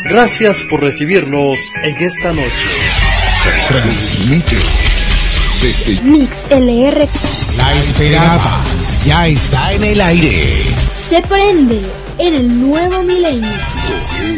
Gracias por recibirnos en esta noche. Transmite desde MixLR. La esperabas, ya está en el aire. Se prende en el nuevo milenio.